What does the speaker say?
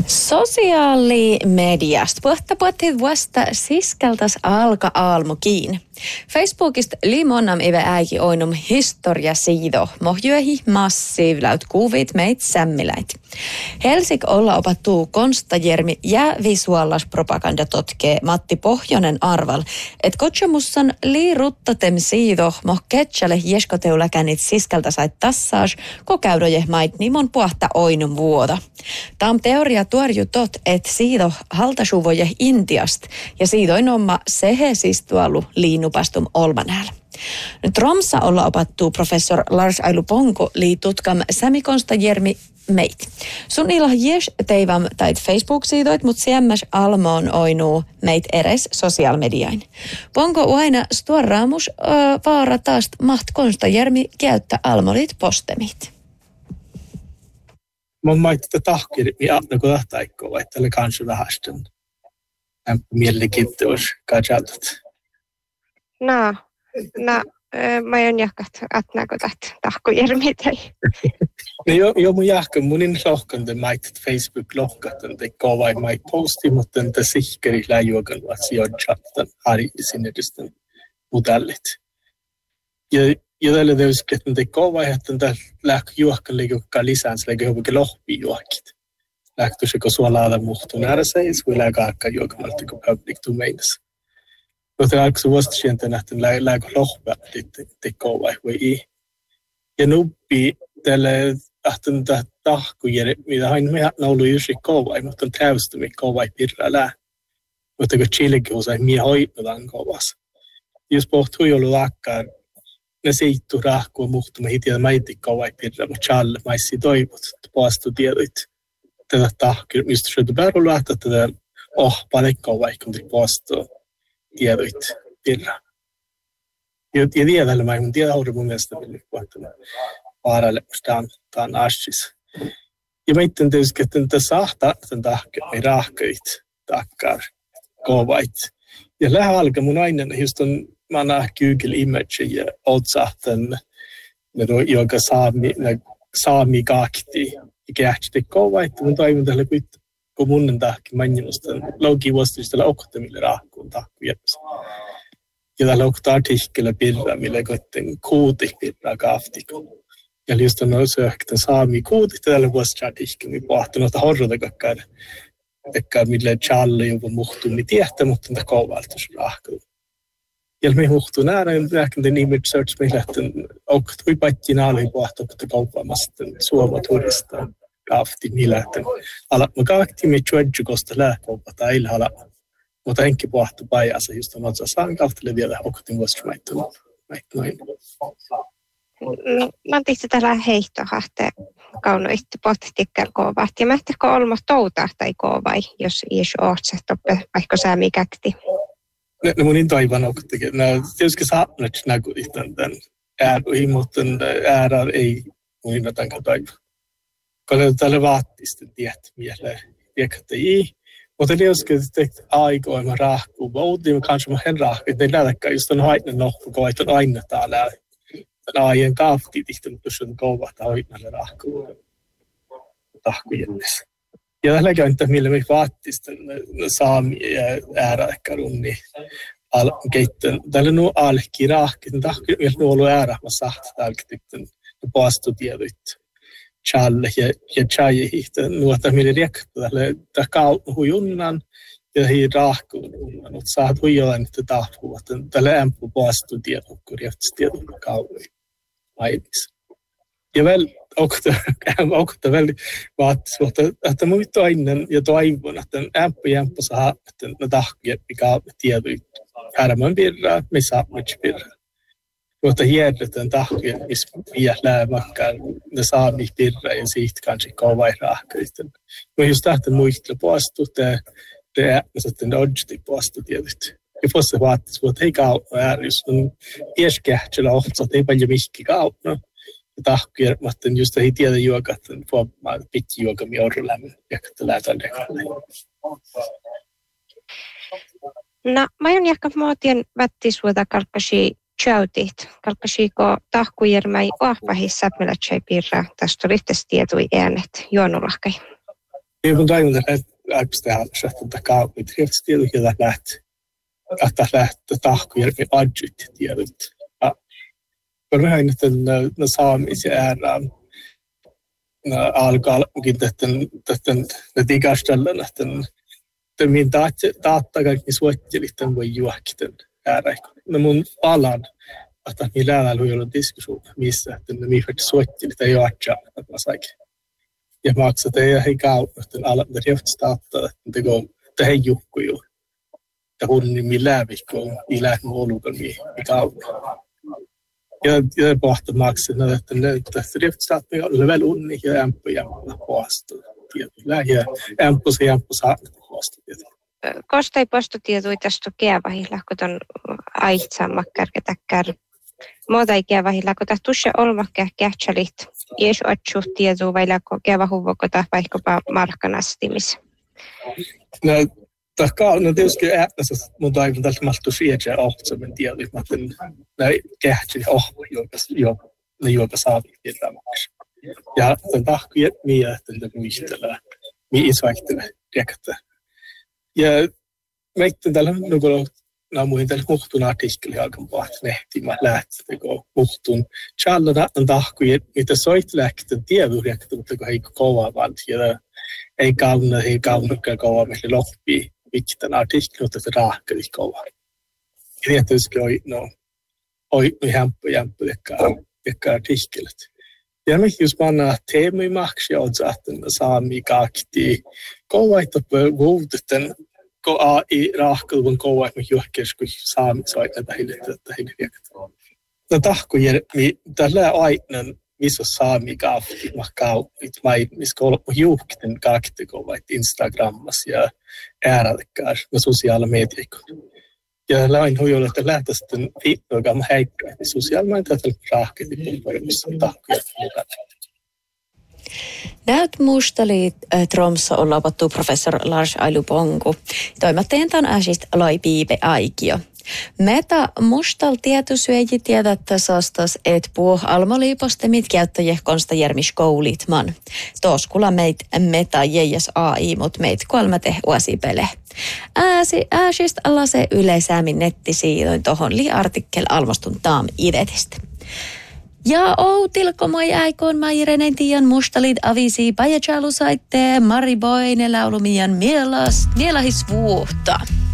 Sosiaalimediasta puhuttiin vuosta siskeltäs alka aalmukiin. Facebookista limonam ive äiki oinum historia siido, mohjuehi massiivläyt kuvit meit sämmiläit. Helsik olla opattuu Konstajärmi ja visuaalas propaganda Matti Pohjonen arval, et kotsomussan liiruttatem siido moh ketsäle jeskoteuläkänit siskeltä sait tassaas, ko käydoje mait nimon puhta oinum vuoda. Tam teoria tuorju tot, et siido haltasuvoje Intiast ja siidoin omma sehe siis tuollu liinupastum olmanäällä. Tromsa olla opattuu professor Lars Ailu Ponko liitutkam Sami Konstajärmi meit. Sun ilo jes teivam tait Facebook-siidoit, mut siemmäs almoon oinuu meit eres sosiaalmediain. Ponko uaina stuarraamus vaara taast maht Konstajärmi käyttä almolit postemit. Mun maittaa tahkir, ja kun tahtaikko, vaihtele kanssa vähästön. Mielenkiintois kajaltat. No, mä oon jahkat, että näkö tahkujärmi tai. No mun jahkan, mun in lohkan, te maitat Facebook lohkatan, te kovai mait posti, mutta te sihkeri läjuokan vatsiodjattan harjisinedisten modellit. Ja tällä teuskin, että te kovai, että te lähkö juokkan liikukkaan lisään, se lähkö jokin lohpii juokit. Lähkö se, kun suolaada muhtuu nähdä seis, kun lähkö aikaa juokamalta, kun public domainissa. Mutta alkoi vuosittain nähty lähkö lohpea, te kovai vai ei. Ja nuppi tälle ahtan tahkujere, mitä hain me on ollut juuri kovai, mutta on täystämme kovai pirra lää. Mutta kun chilikin osai mie hoitaan kovas. Jos pohtuu jollu lakkaan, ne seittu rahkua muhtuma hitiä maitin kovai pirra, mutta challe maissi toivot, että paastu tiedoit. Tätä tahkir, mistä syöty päällä lähtää tätä paljon kovai, kun te paastu tiedoit pirra. Ja tiedällä mä en tiedä haudu mun mielestä puhuttuna vaaralle, musta on assis. Ja mä itten tietysti, että tässä ahtaa tämän tahkir, ei rahkait takkar kovait. Ja lähe alkaa mun aina, just on, mä näen Google Image ja otsahtan, joka saami kakti, ja kähtsi kovait. Mun toivon tällä kun mun tahki manjimusta, logi vuositustella oktamille rahkuun tahkujärjessä. Ja täällä on artikkeli pirra, millä koitten kuuti pirraa kaaftikon. Ja just on söhkten saami kuuti tällä vuosittain artikkeli, pohtanut, että horrota kakkaan, millä challe jopa muhtuu, niin tiehtä, mutta on kovaltus rahkuun. Ja me muhtuu nähdä, että den image search meillä, että oktui pattina oli pohtanut, että kauppaamassa Suomen turista kaafti, millä, että alat mä kaakti, me tjuedju kosta lääkaupata, ei ala. Mutta enkin pohtu pajassa, just on otsa saan kahtele vielä oktin vuosi noin. Mä tihti tällä heihtohahte kaunoitti pohtikkär koovat. Ja mä ehtäkö olma toutaa tai kovai, jos ies ootsa toppe vaikka säämi käkti. No mun in toivon oktikin. No tietysti saapnat näkyy tämän ääruihin, mutta äärä ei mun innotankaan toivo. Kun tälle vaattista tiedät mieleen, tiedätkö ei. Mutta tietysti, että aikoima rahkuu, mutta kanssa mä en rahkuu, että ei lähdekään, just on haitinen nohku, kun on aina täällä. Tämän aien kaafti tihti, mutta jos on kovahta haitinalle rahkujennessä. Ja tällä käyntä, millä me vaattista saami ja ääräkkarun, niin keitten. Täällä on alki rahki, että tahkujennessä on ollut äärähmä sahta täällä, että paastutiedoit. Challe ja chai hihtä nuota mille riekta tällä kaunujunnan ja hi rahkuun unnan. Mutta saat huijoa niitä tahpuvat. Tällä ämppu paastu tiedon, kun riehtis tiedon kaunui ainis. Ja väl okta väl vaatis, että muita aina ja toivon, että ämppu saa, että ne tahkuja mikä tiedon härmän pirraa, me saa mitkä pirraa. Mutta hiedetään tahkuja, missä vielä makkaan ne saami pirra ja siitä kanssa kovai rahkaista. Mä just tahtan muistella puastu, te sitten odjti puastu tietysti. Ja fosse vaattis, mutta ei kauppa äärys. On ieskähtsellä ohtsat, ei paljon mihki kauppa. Ja tahkuja, mutta just ei tiedä juokat, että pitki juokami orrulämmön, jakka lähtään dekkalle. No, mä oon jahka muotien vättisuuta kalkkasi tjautit, kalkkasiiko tahkujärmäi oahpahissa säpmelätsei pirra, tästä oli tietui äänet juonulahkai. Mun toivon, että äipistäällä että kaupit riittästiedot ja että lähtee tahkuja ja adjutti tiedot. Vähän, että ne saamisia äärään alkaakin että ikästellen, että min data kaikki suotteli tämän voi juokten äärään. No mun palan, että mi läällä on diskussion, missä, että ne mihin suotteli tai juoksia, että mä saikin. Ja maksat ei hei kauppa, että alat ne riittästaatta, että te hei jukku ju. Ja hunnin mi läävikkoon, mi lääkän olukan mi kauppa. Ja pohta maksaa, että riittästaatta on vielä unni ja ämpö poasta. Ja ämpö saa poasta. Kosta ei postutietoja tästä kevähillä, kun on aitsaamakkar, ketäkkär. Muuta ei kevähillä, kun tuossa olmakkär kähtsälit. Jos otsuu tietoa, vai kevähuvokota vaikkapa markkanastimis. No tietysti äänässä mun toivon tältä mahtuu siedä ohtsamen tietoja, mutta ne kähtsälit ne joka saavat tietämäksi. Ja tämän tahkuja miettä, että muistelee, mihin isvaihtelä rektä. Ja meitä tällä muihin tällä muhtun artikkeli alkan pohti nehtimä lähtee, kun muhtun tjallada on tahkuja, mitä soit lähtee tiedurekta, mutta kun ei kovaa valtia, ei kaunnakaan kovaa, meille loppii, mikä tämän artikkeli, mutta se raahkeli kovaa. Ja tietysti oi jämpö, joka artikkelit. Ja me just panna teemui maksia odsaten saami kakti kovaita vuodetten ko AI rahkelun kovaita johkesku saami soita tähän viekään. No tahko mi tällä aina missä saami kakti makauit mai missä johkten kakti kovaita Instagrammas ja ääräkkäär no sosiaalinen mediakon. Ja lain huijolla, että lähtee sitten viittoikaan häikkää, niin sosiaalinen rahkeet puhuissa tahkoja mukana. Näyt mustalit Tromssa on lopattu professor Lars Ailuponku. Toimatteentaan äsist loi piipe aikio. Meta mustal tietosyöji tiedättä saastas et puh almoliipostemit käyttäjä konsta järmis koulitman. Toskula meit meta jäjäs AI, mut meit kolmate uasipele. Ääsist alla se yleisäämin nettisiidoin tohon artikkel almostun taam idetistä. Ja outilko moi äikoon mairenen tiian mustalid avisi pajachalusaitte mariboine laulumian mielahis vuotta.